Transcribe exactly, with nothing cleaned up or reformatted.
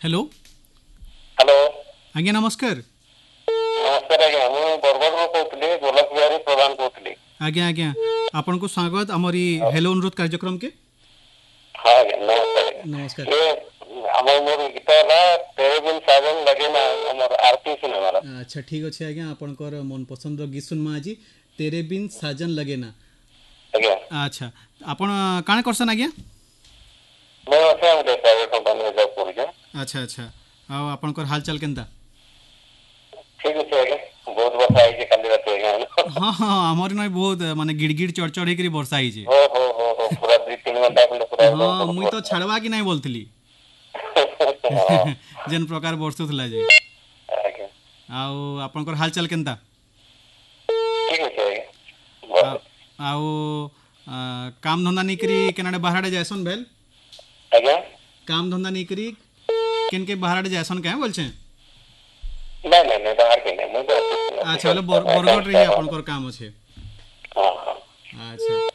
Hello hello आज्ञा नमस्कार। नमस्कार आज्ञा मु बरगढ़ रो कहतली गोलक बिहारी प्रधान कहतली। आज्ञा आज्ञा आपन को स्वागत हमरी हेलो अनुरोध कार्यक्रम के। हां आज्ञा नमस्कार। नमस्कार। ये हमर मोर गीत ना तेरे बिन साजन लगे ना हमर आरती सिनेमा। अच्छा ठीक अछि आज्ञा आपन को मन पसंद रो गीत सुनमा आजी तेरे बिन साजन लगे ना। आज्ञा अच्छा आपन काणे करसन आज्ञा? मैं अच्छा हम प्राइवेट कंपनी में जॉब करू छे। अच्छा अच्छा आ आपन को हालचाल केनता? ठीक अछि आज्ञा बहुत वर्षा आई छे काली रात आज्ञा। हां हां हमर नै बहुत माने गिड़गिड़ चढ़चढ़ हेकरी वर्षा आई छे। हो हो हो हो पूरा दो तीन घंटा खंड पूरा हां एकदम मुई तो छड़वा कि नै बोलतली जेन प्रकार बरसुतला जे आज्ञा आउ आपन को हालचाल केनता? ठीक अछि आज्ञा। आ आउ काम धंधा निकरी केनाडे बाहर जायसन भेल? आज्ञा काम धंधा निकरी केन के बाहर जायसन के बोल छे? नहीं नहीं नहीं बाहर के नहीं मुझे अच्छा बोले बरगढ़ रे ही आपन को काम अछि। हां हां अच्छा